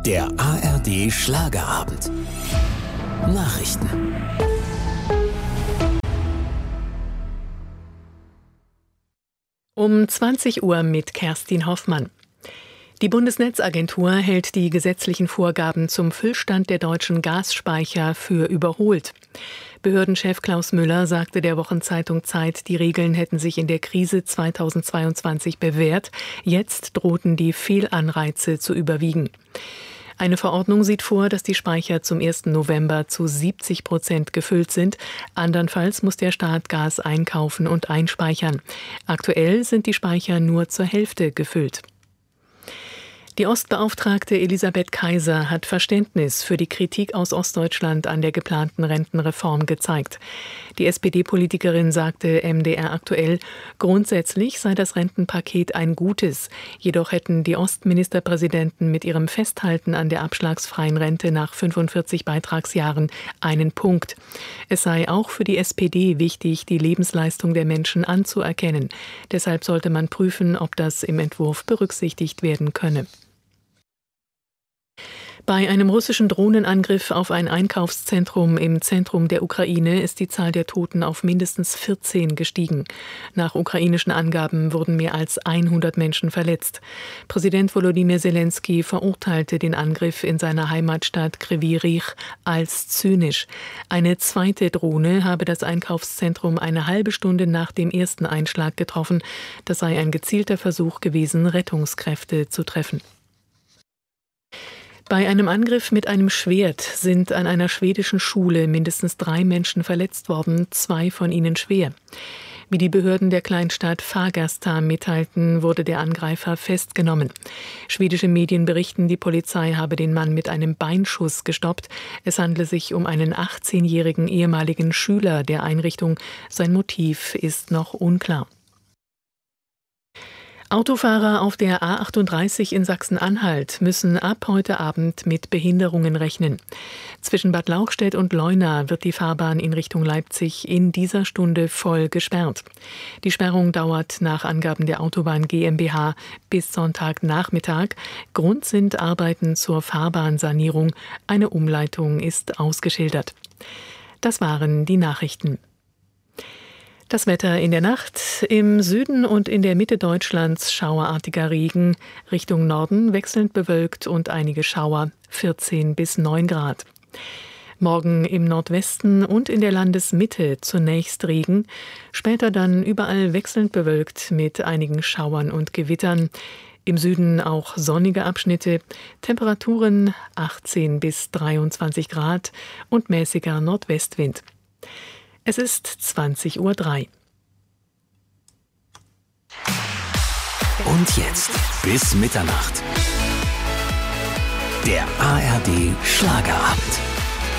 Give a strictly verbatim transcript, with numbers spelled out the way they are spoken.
Der A R D Schlagerabend. Nachrichten. Um zwanzig Uhr mit Kerstin Hoffmann. Die Bundesnetzagentur hält die gesetzlichen Vorgaben zum Füllstand der deutschen Gasspeicher für überholt. Behördenchef Klaus Müller sagte der Wochenzeitung Zeit, die Regeln hätten sich in der Krise zweitausendzweiundzwanzig bewährt. Jetzt drohten die Fehlanreize zu überwiegen. Eine Verordnung sieht vor, dass die Speicher zum ersten November zu siebzig Prozent gefüllt sind. Andernfalls muss der Staat Gas einkaufen und einspeichern. Aktuell sind die Speicher nur zur Hälfte gefüllt. Die Ostbeauftragte Elisabeth Kaiser hat Verständnis für die Kritik aus Ostdeutschland an der geplanten Rentenreform gezeigt. Die S P D-Politikerin sagte M D R aktuell, grundsätzlich sei das Rentenpaket ein gutes. Jedoch hätten die Ostministerpräsidenten mit ihrem Festhalten an der abschlagsfreien Rente nach fünfundvierzig Beitragsjahren einen Punkt. Es sei auch für die S P D wichtig, die Lebensleistung der Menschen anzuerkennen. Deshalb sollte man prüfen, ob das im Entwurf berücksichtigt werden könne. Bei einem russischen Drohnenangriff auf ein Einkaufszentrum im Zentrum der Ukraine ist die Zahl der Toten auf mindestens vierzehn gestiegen. Nach ukrainischen Angaben wurden mehr als hundert Menschen verletzt. Präsident Volodymyr Zelensky verurteilte den Angriff in seiner Heimatstadt Kryvyi Rih als zynisch. Eine zweite Drohne habe das Einkaufszentrum eine halbe Stunde nach dem ersten Einschlag getroffen. Das sei ein gezielter Versuch gewesen, Rettungskräfte zu treffen. Bei einem Angriff mit einem Schwert sind an einer schwedischen Schule mindestens drei Menschen verletzt worden, zwei von ihnen schwer. Wie die Behörden der Kleinstadt Fagersta mitteilten, wurde der Angreifer festgenommen. Schwedische Medien berichten, die Polizei habe den Mann mit einem Beinschuss gestoppt. Es handle sich um einen achtzehnjährigen ehemaligen Schüler der Einrichtung. Sein Motiv ist noch unklar. Autofahrer auf der A achtunddreißig in Sachsen-Anhalt müssen ab heute Abend mit Behinderungen rechnen. Zwischen Bad Lauchstädt und Leuna wird die Fahrbahn in Richtung Leipzig in dieser Stunde voll gesperrt. Die Sperrung dauert nach Angaben der Autobahn GmbH bis Sonntagnachmittag. Grund sind Arbeiten zur Fahrbahnsanierung. Eine Umleitung ist ausgeschildert. Das waren die Nachrichten. Das Wetter in der Nacht. Im Süden und in der Mitte Deutschlands schauerartiger Regen. Richtung Norden wechselnd bewölkt und einige Schauer, vierzehn bis neun Grad. Morgen im Nordwesten und in der Landesmitte zunächst Regen. Später dann überall wechselnd bewölkt mit einigen Schauern und Gewittern. Im Süden auch sonnige Abschnitte. Temperaturen achtzehn bis dreiundzwanzig Grad und mäßiger Nordwestwind. Es ist zwanzig Uhr drei. Und jetzt bis Mitternacht. Der A R D Schlagerabend.